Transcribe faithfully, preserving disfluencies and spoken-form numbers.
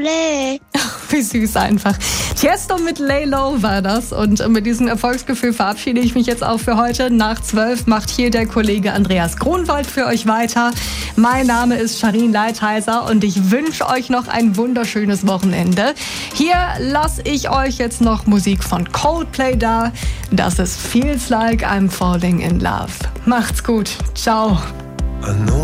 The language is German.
Ole. Wie süß einfach. Tiesto mit Lay Low war das. Und mit diesem Erfolgsgefühl verabschiede ich mich jetzt auch für heute. Nach zwölf macht hier der Kollege Andreas Grunwald für euch weiter. Mein Name ist Sharin Leitheiser und ich wünsche euch noch ein wunderschönes Wochenende. Hier lasse ich euch jetzt noch Musik von Coldplay da. Das ist Feels Like I'm Falling in Love. Macht's gut. Ciao.